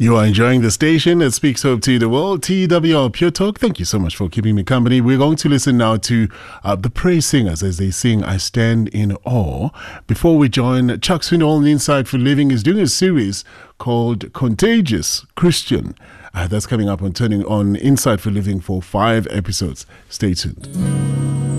You are enjoying the station that speaks hope to the world, TWR Pure Talk. Thank you so much for keeping me company. We're going to listen now to the praise singers as they sing I Stand in Awe. Before we join, Chuck Swindoll on Inside for Living is doing a series called Contagious Christian. That's coming up on Turning On Inside for Living for 5 episodes. Stay tuned.